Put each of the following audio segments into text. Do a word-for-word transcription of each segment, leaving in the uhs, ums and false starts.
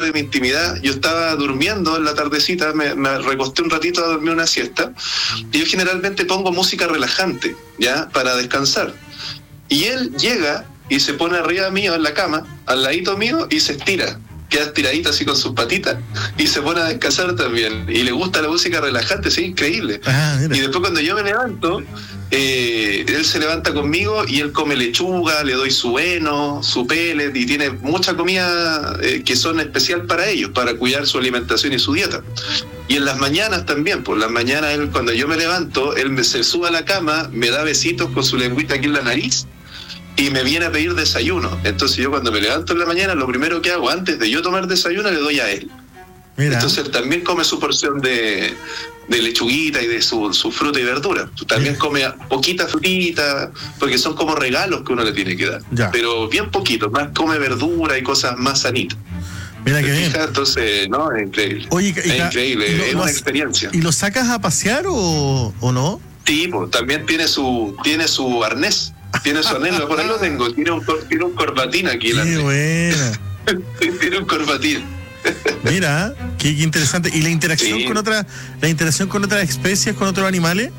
de mi intimidad. Yo estaba durmiendo en la tardecita, me, me recosté un ratito a dormir una siesta, y yo generalmente pongo música relajante, ¿ya? Para descansar. Y él llega y se pone arriba mío en la cama, al ladito mío, y se estira. Queda estiradito así con sus patitas y se pone a descansar también. Y le gusta la música relajante, sí, increíble. Ah, y después cuando yo me levanto, eh, él se levanta conmigo y él come lechuga, le doy su heno, su pellet, y tiene mucha comida eh, que son especial para ellos, para cuidar su alimentación y su dieta. Y en las mañanas también, por las mañanas él, cuando yo me levanto, él me, se sube a la cama, me da besitos con su lengüita aquí en la nariz, y me viene a pedir desayuno. Entonces yo cuando me levanto en la mañana, lo primero que hago antes de yo tomar desayuno, le doy a él. Mira. Entonces él también come su porción de, de lechuguita y de su, su fruta y verdura. También Mira. come poquita frutita, porque son como regalos que uno le tiene que dar. Ya. Pero bien poquito, más come verdura y cosas más sanitas. Mira que bien. Entonces, no, es increíble. Oye, es y, increíble, lo, es una experiencia. ¿Y lo sacas a pasear o, o no? Sí, pues, también tiene su, tiene su arnés. Tiene su anhelo, por ahí lo tengo. Tiene un, tiene un corbatín aquí. Qué buena. Tiene un corbatín. Mira, qué, qué interesante. ¿Y la interacción sí. con otra, la interacción con otras especies, con otros animales?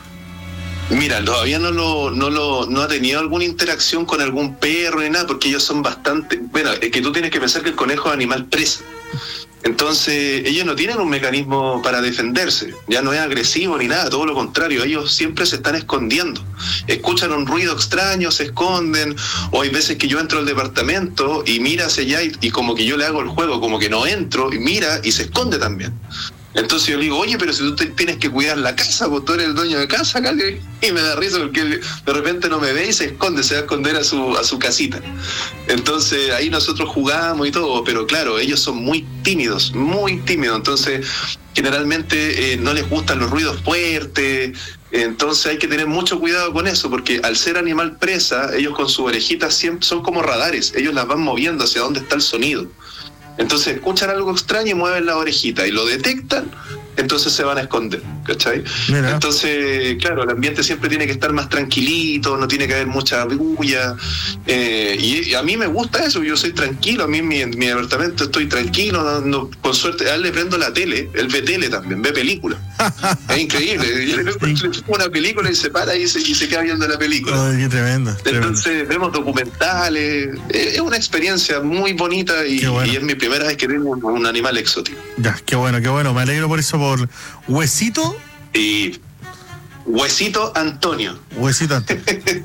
Mira, todavía no lo, no lo, no ha tenido alguna interacción con algún perro ni nada, porque ellos son bastante. Bueno, es que tú tienes que pensar que el conejo es animal presa. Entonces, ellos no tienen un mecanismo para defenderse, ya no es agresivo ni nada, todo lo contrario, ellos siempre se están escondiendo, escuchan un ruido extraño, se esconden, o hay veces que yo entro al departamento y mira hacia allá y, y como que yo le hago el juego, como que no entro, y mira y se esconde también. Entonces yo le digo, oye, pero si tú te tienes que cuidar la casa, pues tú eres el dueño de casa, acá, y me da risa porque de repente no me ve y se esconde, se va a esconder a su a su casita. Entonces ahí nosotros jugamos y todo, pero claro, ellos son muy tímidos, muy tímidos, entonces generalmente eh, no les gustan los ruidos fuertes, entonces hay que tener mucho cuidado con eso, porque al ser animal presa, ellos con sus orejitas siempre son como radares, ellos las van moviendo hacia dónde está el sonido. Entonces escuchan algo extraño y mueven la orejita y lo detectan, entonces se van a esconder, ¿cachai? Mira. Entonces, claro, el ambiente siempre tiene que estar más tranquilito, no tiene que haber mucha bulla, eh, y, y a mí me gusta eso, yo soy tranquilo, a mí en mi, en mi departamento estoy tranquilo, no, no, con suerte, a él le prendo la tele, él ve tele también, ve películas, es increíble, yo le pongo una película y se para y se, y se queda viendo la película. Oh, qué tremendo. Entonces tremendo. Vemos documentales, es, es una experiencia muy bonita y, bueno. y es mi primera vez que tengo un, un animal exótico. Ya, qué bueno, qué bueno, me alegro por eso, por Huesito. Y Huesito Antonio. Huesito Antonio.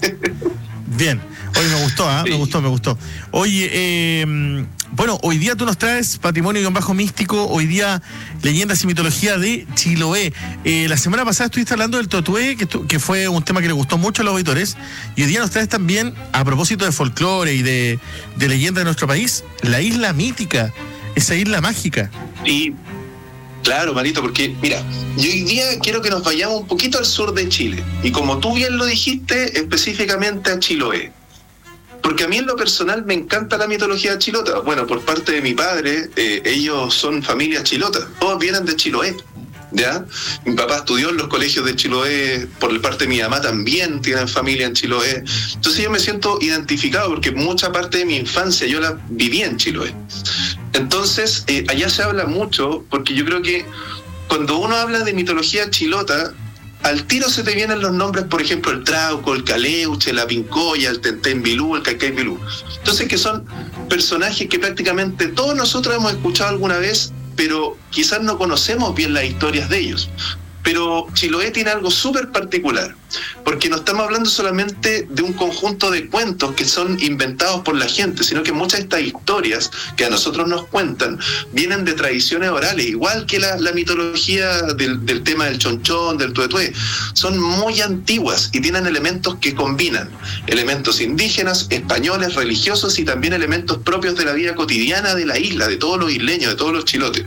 Bien. Oye, me gustó, ¿ah? ¿eh? Sí. Me gustó, me gustó. Oye, eh, bueno, hoy día tú nos traes Patrimonio Guión Bajo Místico, hoy día Leyendas y Mitología de Chiloé. Eh, la semana pasada estuviste hablando del Totué, que, que fue un tema que le gustó mucho a los auditores, y hoy día nos traes también, a propósito de folclore y de, de leyenda de nuestro país, la isla mítica, esa isla mágica. Sí. Claro, Marito, porque mira, yo hoy día quiero que nos vayamos un poquito al sur de Chile, y como tú bien lo dijiste, específicamente a Chiloé. Porque a mí en lo personal me encanta la mitología chilota. Bueno, por parte de mi padre, eh, ellos son familia chilota, todos vienen de Chiloé, ¿ya? Mi papá estudió en los colegios de Chiloé, por parte de mi mamá también tienen familia en Chiloé. Entonces yo me siento identificado porque mucha parte de mi infancia yo la viví en Chiloé. Entonces, eh, allá se habla mucho, porque yo creo que cuando uno habla de mitología chilota, al tiro se te vienen los nombres, por ejemplo, el Trauco, el Caleuche, la Pincoya, el Tentembilú, el Caicaibilú. Entonces, que son personajes que prácticamente todos nosotros hemos escuchado alguna vez, pero quizás no conocemos bien las historias de ellos. Pero Chiloé tiene algo súper particular, porque no estamos hablando solamente de un conjunto de cuentos que son inventados por la gente, sino que muchas de estas historias que a nosotros nos cuentan vienen de tradiciones orales, igual que la, la mitología del, del tema del chonchón, del tuetué. Son muy antiguas y tienen elementos que combinan elementos indígenas, españoles, religiosos y también elementos propios de la vida cotidiana de la isla, de todos los isleños, de todos los chilotes.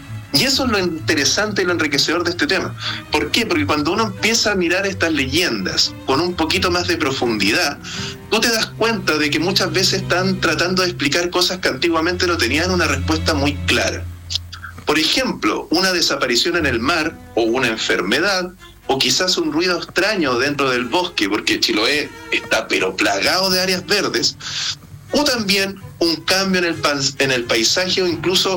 Y eso es lo interesante y lo enriquecedor de este tema. ¿Por qué? Porque cuando uno empieza a mirar estas leyendas con un poquito más de profundidad, tú te das cuenta de que muchas veces están tratando de explicar cosas que antiguamente no tenían una respuesta muy clara. Por ejemplo, una desaparición en el mar, o una enfermedad, o quizás un ruido extraño dentro del bosque, porque Chiloé está pero plagado de áreas verdes, o también un cambio en el, en el paisaje o incluso